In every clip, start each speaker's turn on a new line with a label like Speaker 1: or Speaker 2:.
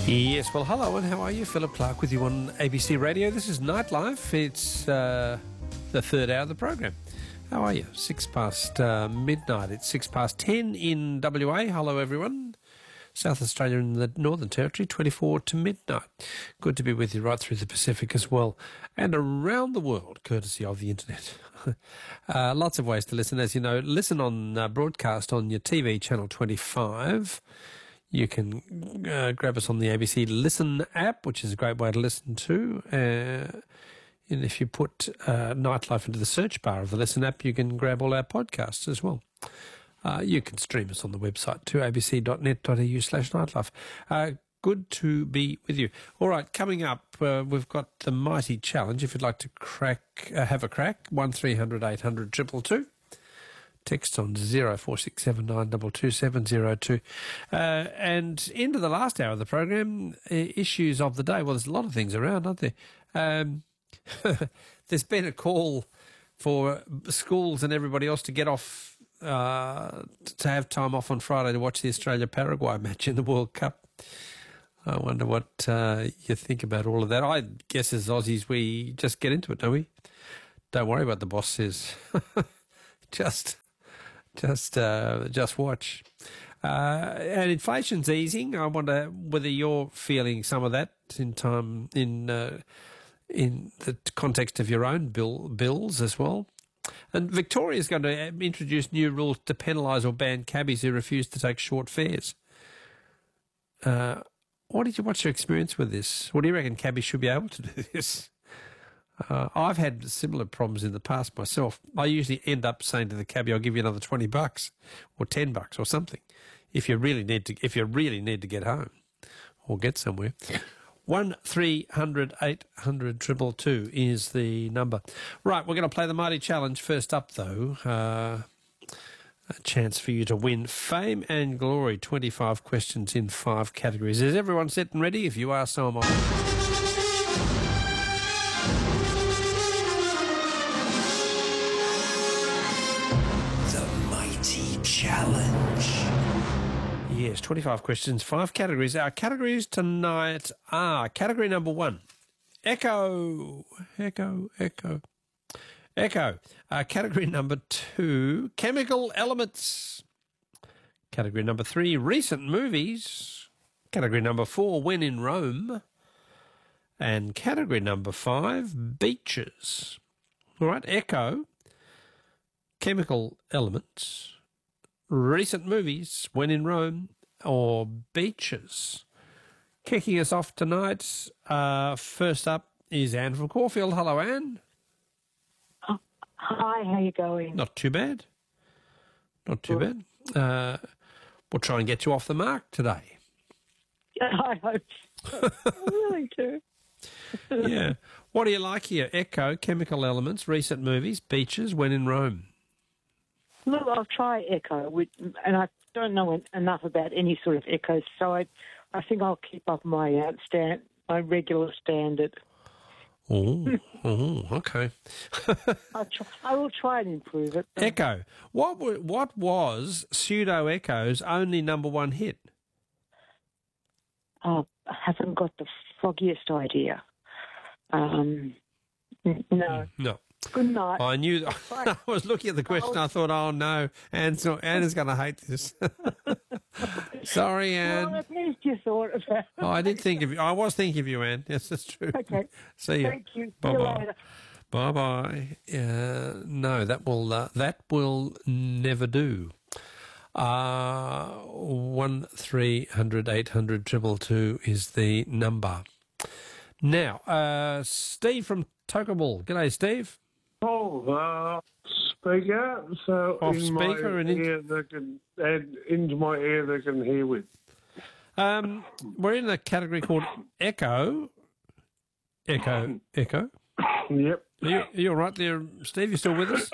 Speaker 1: Yes, well, hello and how are you? Philip Clark with you on ABC Radio. This is Nightlife. It's the third hour of the program. How are you? 6 past midnight. It's 6 past 10 in WA. Hello, everyone. South Australia and the Northern Territory, 24 to midnight. Good to be with you right through the Pacific as well. And around the world, courtesy of the internet. Lots of ways to listen. As you know, listen on broadcast on your TV, Channel 25. You can grab us on the ABC Listen app, which is a great way to listen to. And if you put Nightlife into the search bar of the Listen app, you can grab all our podcasts as well. You can stream us on the website too, abc.net.au/nightlife. Good to be with you. All right, coming up, we've got the mighty challenge. If you'd like to have a crack, 1300 800 222. Text on 0467922702. And into the last hour of the program, issues of the day. Well, there's a lot of things around, aren't there? There's been a call for schools and everybody else to get off, to have time off on Friday to watch the Australia-Paraguay match in the World Cup. I wonder what you think about all of that. I guess as Aussies, we just get into it, don't we? Don't worry what the boss says. Just watch. And inflation's easing. I wonder whether you're feeling some of that in the context of your own bills as well. And Victoria's going to introduce new rules to penalise or ban cabbies who refuse to take short fares. What's your experience with this? What do you reckon cabbies should be able to do this? I've had similar problems in the past myself. I usually end up saying to the cabbie, "I'll give you another $20 or $10 or something if you really need to get home or get somewhere." 1300 800 222 is the number. Right, we're going to play the mighty challenge first up, though. A chance for you to win fame and glory. 25 questions in 5 categories. Is everyone set and ready? If you are, so am I.
Speaker 2: Challenge.
Speaker 1: Yes, 25 questions, 5 categories. Our categories tonight are category number 1, Echo. Category number 2, chemical elements. Category number 3, recent movies. Category number 4, when in Rome. And category number 5, beaches. All right, Echo, chemical elements, recent movies, when in Rome, or beaches. Kicking us off tonight, first up is Anne from Caulfield. Hello, Anne.
Speaker 3: Hi, how you going?
Speaker 1: Not too bad. Not too bad. We'll try and get you off the mark today.
Speaker 3: I hope so. I really do.
Speaker 1: Yeah. What do you like here? Echo, chemical elements, recent movies, beaches, when in Rome.
Speaker 3: Look, I'll try Echo, and I don't know enough about any sort of Echo, so I think I'll keep up my regular standard.
Speaker 1: Okay.
Speaker 3: I will try and improve it.
Speaker 1: Echo. What was Pseudo Echo's only number 1 hit?
Speaker 3: I haven't got the foggiest idea. No.
Speaker 1: No.
Speaker 3: Good night.
Speaker 1: I knew. I was looking at the question. I thought, oh no, Anne's going to hate this. Sorry, Anne.
Speaker 3: Well, at least you thought of that.
Speaker 1: Oh, I did think of you. I was thinking of you, Anne. Yes, that's true.
Speaker 3: Okay.
Speaker 1: See you.
Speaker 3: Thank you.
Speaker 1: Bye
Speaker 3: See you
Speaker 1: bye.
Speaker 3: later.
Speaker 1: Bye bye. No, that will never do. 1300 800 222 is the number. Now, Steve from Tokaball. G'day, Steve.
Speaker 4: Speaker, so
Speaker 1: Off
Speaker 4: in
Speaker 1: speaker
Speaker 4: my
Speaker 1: and
Speaker 4: ear they can add into my ear they can hear with.
Speaker 1: We're in a category called Echo. Echo.
Speaker 4: Yep.
Speaker 1: Are you all right there, Steve? You still with us?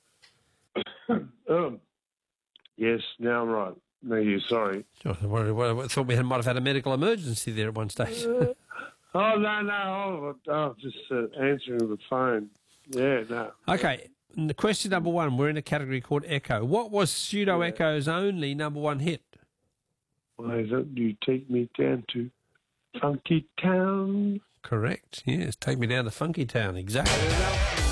Speaker 4: Yes, now I'm right. Thank you, sorry.
Speaker 1: I thought we might have had a medical emergency there at one stage.
Speaker 4: No, I was just answering the phone. Yeah, no.
Speaker 1: Okay, question number 1, we're in a category called Echo. What was Pseudo Echo's only number 1 hit?
Speaker 4: Why don't you take me down to Funky Town.
Speaker 1: Correct. Yes, take me down to Funky Town. Exactly.